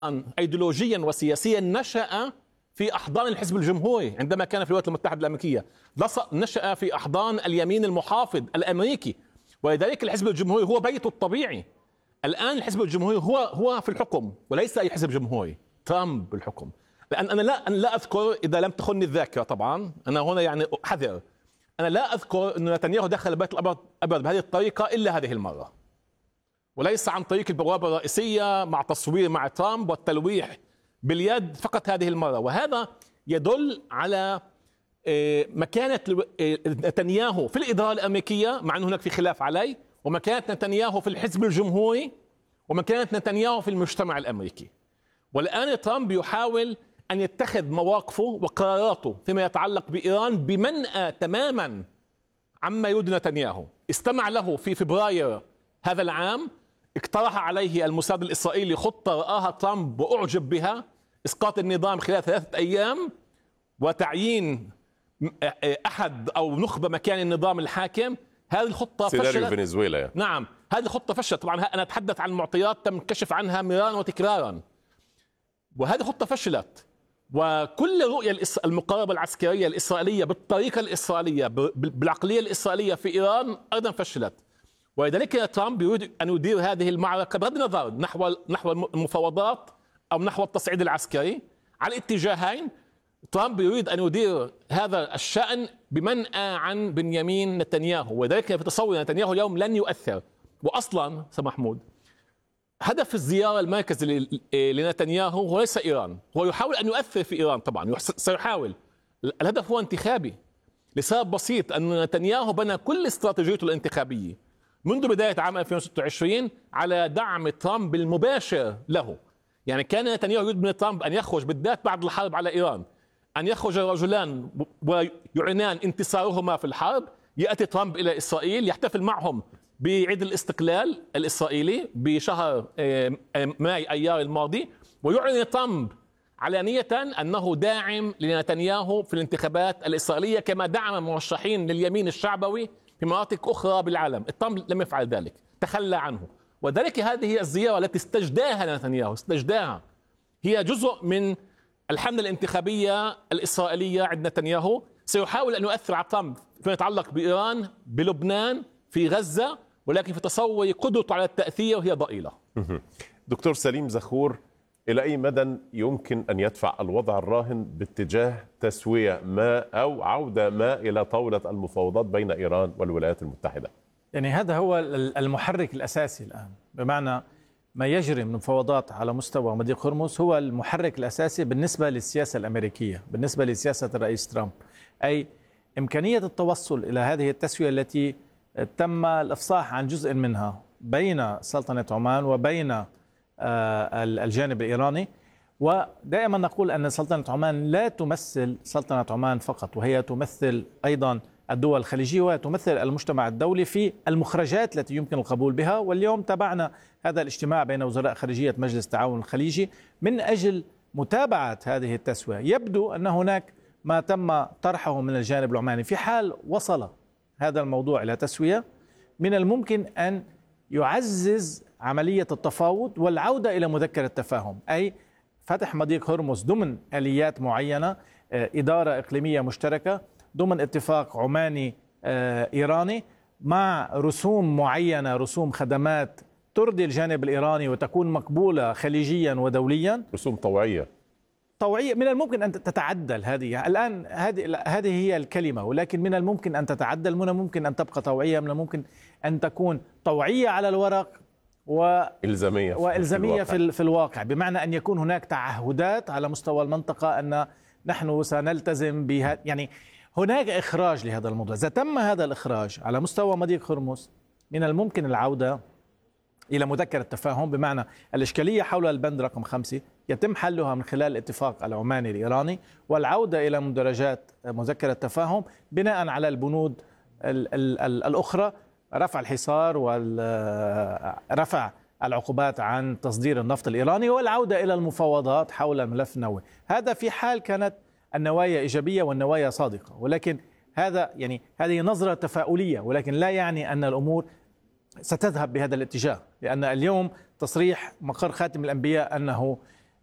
أيديولوجيا وسياسيا نشأ في أحضان الحزب الجمهوري عندما كان في الولايات المتحدة الأمريكية، نشأ في أحضان اليمين المحافظ الأمريكي، ولذلك الحزب الجمهوري هو بيته الطبيعي. الآن الحزب الجمهوري هو في الحكم وليس أي حزب جمهوري، ترامب بالحكم. لأن أنا لا أذكر، إذا لم تخني الذاكرة طبعا، أنا هنا يعني أحذر، أنا لا أذكر أن نتنياهو دخل البيت الأبيض بهذه الطريقة إلا هذه المرة، وليس عن طريق البوابة الرئيسية مع تصوير مع ترامب والتلويح باليد، فقط هذه المرة. وهذا يدل على مكانة نتنياهو في الإدارة الأمريكية، مع أن هناك في خلاف عليه، ومكانة نتنياهو في الحزب الجمهوري، ومكانة نتنياهو في المجتمع الأمريكي. والآن ترامب يحاول أن يتخذ مواقفه وقراراته فيما يتعلق بإيران بمنأى تماما عما يريد نتنياهو. استمع له في فبراير هذا العام، اقترح عليه الموساد الإسرائيلي خطة رآها ترامب وأعجب بها، إسقاط النظام خلال 3 أيام وتعيين أحد أو نخبة مكان النظام الحاكم. هذه الخطة فشلت. فنزويلا يعني. نعم، هذه الخطة فشلت. طبعا أنا أتحدث عن معطيات تم الكشف عنها مرارا وتكرارا، وهذه خطة فشلت. وكل الرؤية المقاربة العسكرية الإسرائيلية بالطريقة الإسرائيلية بالعقلية الإسرائيلية في إيران أيضا فشلت. ولذلك ترامب يريد أن يدير هذه المعركة بغض النظر نحو المفاوضات أو نحو التصعيد العسكري. على الاتجاهين ترامب يريد أن يدير هذا الشأن بمنأى عن بنيامين نتنياهو، وذلك في تصور نتنياهو اليوم لن يؤثر. وأصلا محمود، هدف الزيارة المركز لنتنياهو هو ليس إيران، هو يحاول أن يؤثر في إيران. طبعا سيحاول، الهدف هو انتخابي، لسبب بسيط، أن نتنياهو بنى كل استراتيجيته الانتخابية منذ بداية عام 2026 على دعم ترامب المباشر له. يعني كان نتنياهو يريد من ترامب أن يخرج، بالذات بعد الحرب على إيران، أن يخرج الرجلان ويعلنان انتصارهما في الحرب. يأتي ترامب إلى إسرائيل، يحتفل معهم بعيد الاستقلال الإسرائيلي بشهر ماي أيار الماضي، ويعلن ترامب علانية أنه داعم لنتنياهو في الانتخابات الإسرائيلية، كما دعم مرشحين لليمين الشعبوي في مناطق أخرى بالعالم. ترامب لم يفعل ذلك، تخلى عنه. وذلك هذه الزيارة التي استجداها نتنياهو، استجداها، هي جزء من الحملة الانتخابية الإسرائيلية عند نتنياهو. سيحاول أن يؤثر على ترامب فيما يتعلق بإيران، بلبنان، في غزة، ولكن في تصوري قدرته على التأثير هي ضئيلة. دكتور سليم زخور، إلى أي مدى يمكن أن يدفع الوضع الراهن باتجاه تسوية ما أو عودة ما إلى طاولة المفاوضات بين إيران والولايات المتحدة؟ يعني هذا هو المحرك الأساسي الآن، بمعنى ما يجري من مفاوضات على مستوى مضيق هرمز هو المحرك الأساسي بالنسبة للسياسة الأمريكية، بالنسبة لسياسة الرئيس ترامب، أي إمكانية التوصل إلى هذه التسوية التي تم الإفصاح عن جزء منها بين سلطنة عمان وبين الجانب الإيراني. ودائما نقول أن سلطنة عمان لا تمثل سلطنة عمان فقط، وهي تمثل أيضا الدول الخليجية وتمثل المجتمع الدولي في المخرجات التي يمكن القبول بها. واليوم تابعنا هذا الاجتماع بين وزراء خارجية مجلس التعاون الخليجي من أجل متابعة هذه التسوية. يبدو أن هناك ما تم طرحه من الجانب العماني. في حال وصل هذا الموضوع إلى تسوية، من الممكن أن يعزز عملية التفاوض والعودة إلى مذكرة التفاهم، أي فتح مضيق هرمز ضمن آليات معينة، إدارة إقليمية مشتركة ضمن اتفاق عماني إيراني، مع رسوم معينة، رسوم خدمات ترضي الجانب الإيراني وتكون مقبولة خليجيا ودوليا. رسوم طوعية من الممكن أن تتعدل هذه الآن، هذه هي الكلمة، ولكن من الممكن أن تتعدل، من الممكن أن تبقى طوعية، من الممكن أن تكون طوعية على الورق وإلزامية في الواقع، بمعنى أن يكون هناك تعهدات على مستوى المنطقة أن نحن سنلتزم بها. يعني هناك إخراج لهذا الموضوع. إذا تم هذا الإخراج على مستوى مضيق هرمز، من الممكن العودة إلى مذكرة التفاهم، بمعنى الإشكالية حول البند رقم 5 يتم حلها من خلال الاتفاق العماني الإيراني، والعودة إلى مدرجات مذكرة التفاهم بناء على البنود الأخرى، رفع الحصار ورفع العقوبات عن تصدير النفط الإيراني، والعودة إلى المفاوضات حول الملف النووي. هذا في حال كانت النوايا إيجابية والنوايا صادقة، ولكن هذه نظرة تفاؤلية، ولكن لا يعني أن الأمور ستذهب بهذا الاتجاه، لأن اليوم تصريح مقر خاتم الأنبياء أنه